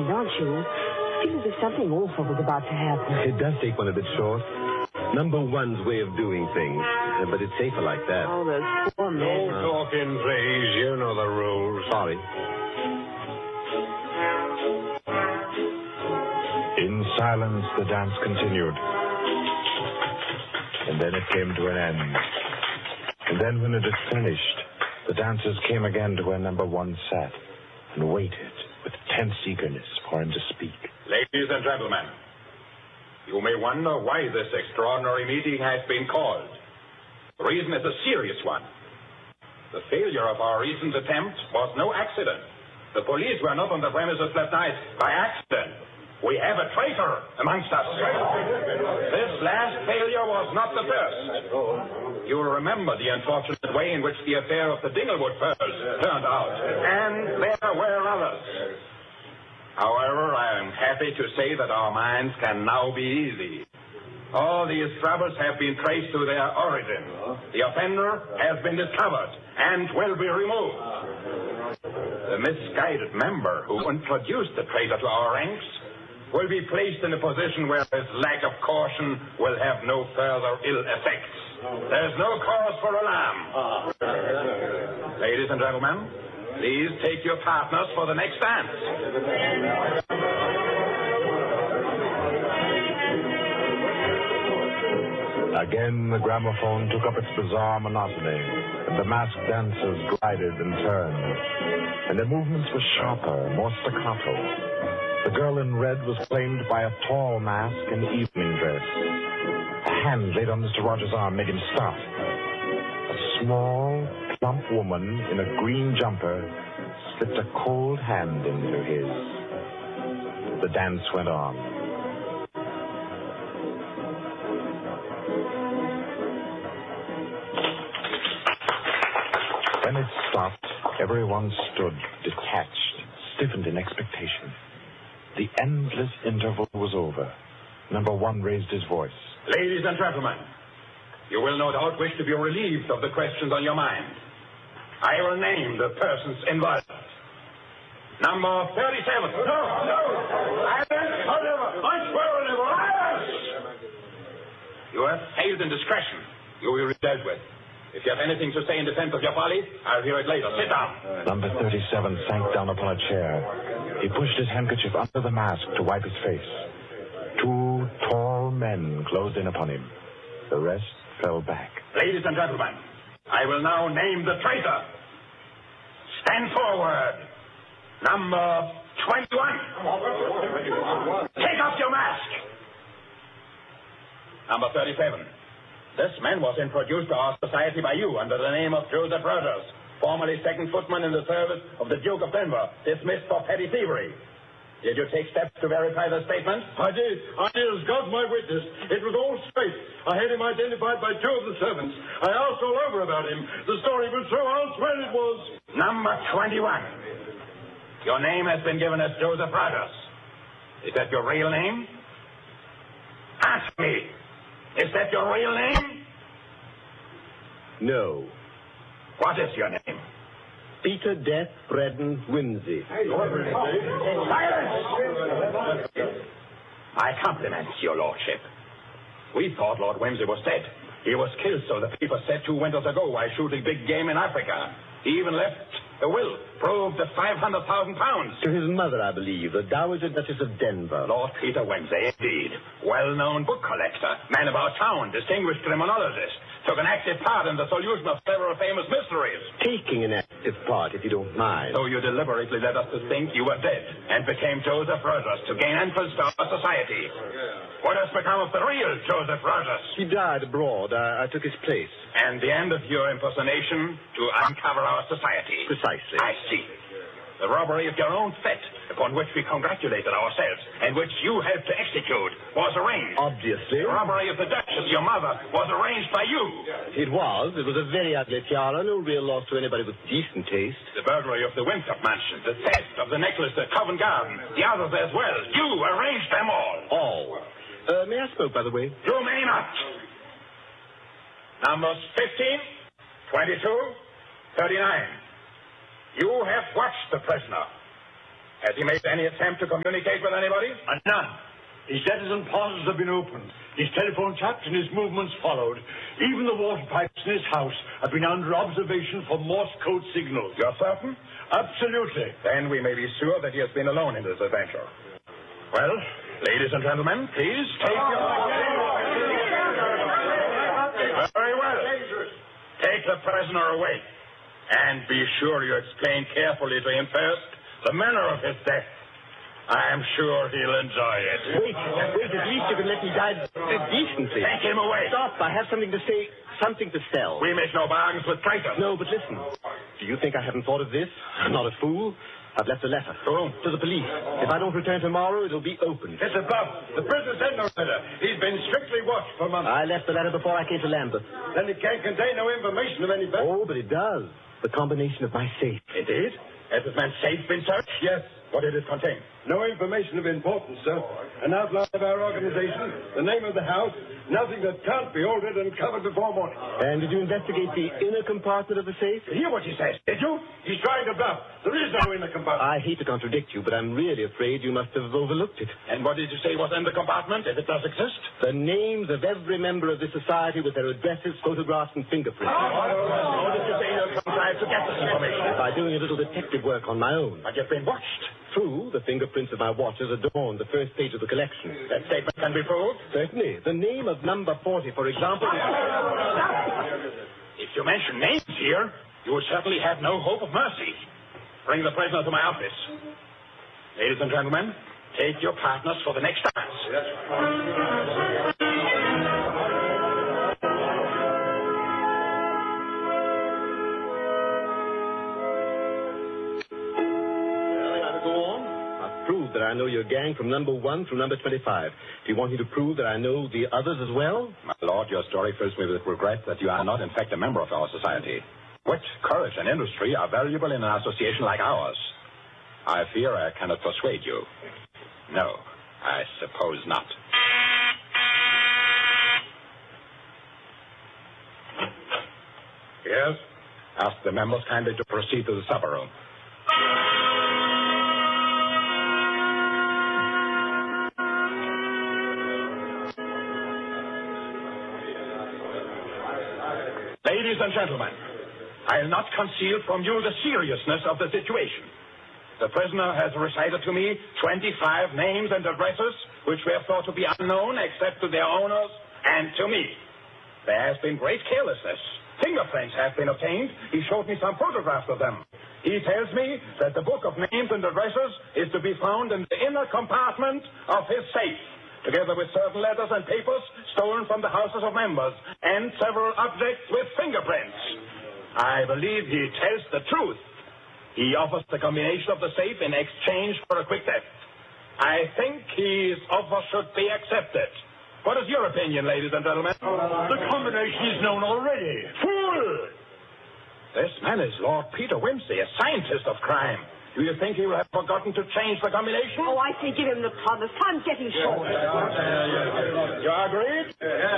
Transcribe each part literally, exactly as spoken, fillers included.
don't you? Feel as if something awful was about to happen. It does take one a bit short. Number one's way of doing things. But it's safer like that. Oh, those poor men. No talking, please. You know the rules. Sorry. In silence, the dance continued. And then it came to an end. And then when it had finished, the dancers came again to where number one sat and waited with tense eagerness for him to speak. Ladies and gentlemen, you may wonder why this extraordinary meeting has been called. The reason is a serious one. The failure of our recent attempt was no accident. The police were not on the premises last night by accident. We have a traitor amongst us. This last failure was not the first. You will remember the unfortunate way in which the affair of the Dinglewood pearls turned out. And there were others. However, I am happy to say that our minds can now be easy. All these troubles have been traced to their origin. The offender has been discovered and will be removed. The misguided member who introduced the traitor to our ranks will be placed in a position where his lack of caution will have no further ill effects. There's no cause for alarm. Ladies and gentlemen, please take your partners for the next dance. Again, the gramophone took up its bizarre monotony, and the masked dancers glided and turned, and their movements were sharper, more staccato. The girl in red was claimed by a tall mask in evening dress. A hand laid on Mister Rogers' arm made him stop. A small, plump woman in a green jumper slipped a cold hand into his. The dance went on. When it stopped, everyone stood detached, stiffened in expectation. The endless interval was over. Number one raised his voice. Ladies and gentlemen, you will no doubt wish to be relieved of the questions on your mind. I will name the persons involved. Number thirty-seven. No, no. Silence. I swear on never. Silence. You have failed in discretion. You will be dealt with. If you have anything to say in defense of your folly, I'll hear it later. Sit down. Number thirty-seven sank down upon a chair. He pushed his handkerchief under the mask to wipe his face. Two tall men closed in upon him. The rest fell back. Ladies and gentlemen, I will now name the traitor. Stand forward. Number twenty-one. Take off your mask. Number thirty-seven. This man was introduced to our society by you under the name of Joseph Rogers, formerly second footman in the service of the Duke of Denver, dismissed for petty thievery. Did you take steps to verify the statement? I did. I did as God's my witness. It was all straight. I had him identified by two of the servants. I asked all over about him. The story was true. I'll swear it was. Number twenty-one. Your name has been given as Joseph Rogers. Is that your real name? Answer me. Is that your real name? No. What is your name? Peter Death Braddon Whimsy. Silence! My compliments, your lordship. We thought Lord Whimsy was dead. He was killed, so the people said two winters ago while shooting big game in Africa. He even left a will, proved at five hundred thousand pounds. To his mother, I believe, the Dowager Duchess of Denver. Lord Peter Whimsy, indeed. Well-known book collector, man about town, distinguished criminologist. Took an active part in the solution of several famous mysteries. Taking an active part, if you don't mind. So you deliberately led us to think you were dead and became Joseph Rogers to gain entrance to our society. What has become of the real Joseph Rogers? He died abroad. I, I took his place. And the end of your impersonation to uncover our society. Precisely. I see. The robbery of your own fete, upon which we congratulated ourselves, and which you helped to execute, was arranged. Obviously. The robbery of the Duchess, your mother, was arranged by you. It was. It was a very ugly tiara, no real loss to anybody with decent taste. The burglary of the Winthrop mansion, the theft of the necklace at Covent Garden, the others as well. You arranged them all. All. Uh, may I smoke, by the way? You may not. Numbers fifteen, twenty-two, thirty-nine. You have watched the prisoner. Has he made any attempt to communicate with anybody? And none. His letters and parcels have been opened. His telephone tapped and his movements followed. Even the water pipes in his house have been under observation for Morse code signals. You're certain? Absolutely. Then we may be sure that he has been alone in this adventure. Well, ladies and gentlemen, please take your... Very well. Take the prisoner away. And be sure you explain carefully to him first the manner of his death. I am sure he'll enjoy it. Wait, wait, at least you can let me die decently. Take him away. Stop, I have something to say, something to sell. We make no bargains with traitors. No, but listen. Do you think I haven't thought of this? I'm not a fool. I've left a letter. To whom? To the police. If I don't return tomorrow, it'll be opened. It's a bluff. The prisoner sent no letter. He's been strictly watched for months. I left the letter before I came to Lambeth. Then it can't contain no information of any value. Oh, but it does. The combination of my safe. It did? Has this man's safe been searched? Yes. What did it contain? No information of importance, sir. An outline of our organization, the name of the house, nothing that can't be altered and covered before morning. And did you investigate the inner compartment of the safe? Hear what he says, did you? He's trying to bluff. There is no inner compartment. I hate to contradict you, but I'm really afraid you must have overlooked it. And what did you say was in the compartment, if it does exist? The names of every member of this society with their addresses, photographs, and fingerprints. How did you say you contrived to get this information? By doing a little detective work on my own. But you've been watched. True, the fingerprints of my watches adorn the first page of the collection. That statement can be proved? Certainly. The name of number forty, for example... If you mention names here, you will certainly have no hope of mercy. Bring the prisoner to my office. Ladies and gentlemen, take your partners for the next dance. Prove that I know your gang from number one through number twenty-five. Do you want me to prove that I know the others as well? My lord, your story fills me with regret that you are not, in fact, a member of our society. Wit, courage, and industry are valuable in an association like ours. I fear I cannot persuade you. No, I suppose not. Yes? Ask the members kindly to proceed to the supper room. Ladies and gentlemen, I'll not conceal from you the seriousness of the situation. The prisoner has recited to me twenty-five names and addresses which were thought to be unknown except to their owners and to me. There has been great carelessness. Fingerprints have been obtained. He showed me some photographs of them. He tells me that the book of names and addresses is to be found in the inner compartment of his safe, together with certain letters and papers stolen from the houses of members, and several objects with fingerprints. I believe he tells the truth. He offers the combination of the safe in exchange for a quick death. I think his offer should be accepted. What is your opinion, ladies and gentlemen? The combination is known already. Fool! This man is Lord Peter Wimsey, a scientist of crime. Do you think he will have forgotten to change the combination? Oh, I say give him the promise. Time's getting short. You agreed?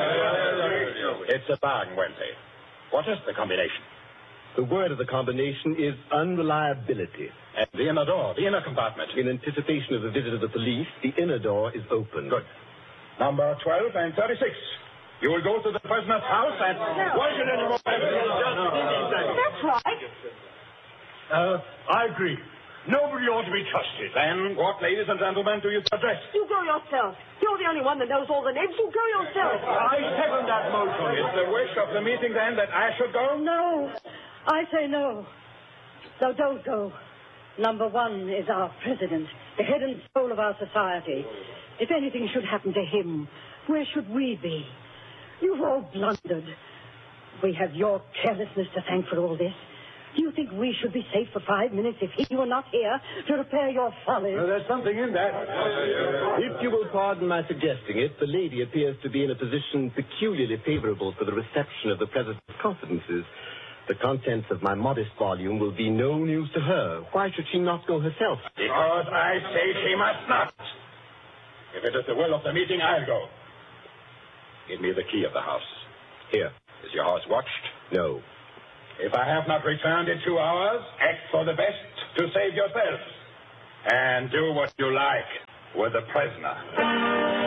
It's a bargain, Wimsey. What is the combination? The word of the combination is unreliability. And the inner door, the inner compartment. In anticipation of the visit of the police, the inner door is open. Good. Number twelve and thirty-six. You will go to the prisoner's house and... Why should anyone... That's right. Uh, I agree. Nobody ought to be trusted. Then what, ladies and gentlemen, do you suggest? You go yourself. You're the only one that knows all the names. You go yourself. I second that motion. It's the wish of the meeting, then, that I should go? No. I say no. No, don't go. Number one is our president, the head and soul of our society. If anything should happen to him, where should we be? You've all blundered. We have your carelessness to thank for all this. Do you think we should be safe for five minutes if he were not here to repair your follies? Well, there's something in that. If you will pardon my suggesting it, the lady appears to be in a position peculiarly favorable for the reception of the president's confidences. The contents of my modest volume will be no news to her. Why should she not go herself? Because I say she must not. If it is the will of the meeting, I'll go. Give me the key of the house. Here. Is your house watched? No. If I have not returned in two hours, act for the best to save yourselves. and do what you like with the prisoner.